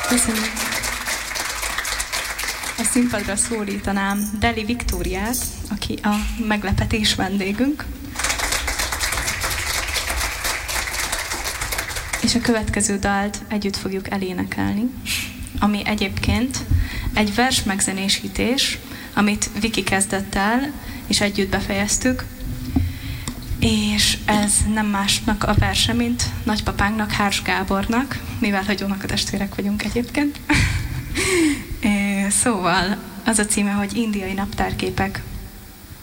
Köszönjük. A színpadra szólítanám Deli Viktóriát, aki a meglepetés vendégünk. És a következő dalt együtt fogjuk elénekelni, ami egyébként egy vers megzenésítés, amit Viki kezdett el, és együtt befejeztük. És ez nem másnak a verse, mint nagypapánknak, Hárs Gábornak, mivel hogy unokatestvérek vagyunk egyébként. Szóval az a címe, hogy Indiai naptárképek.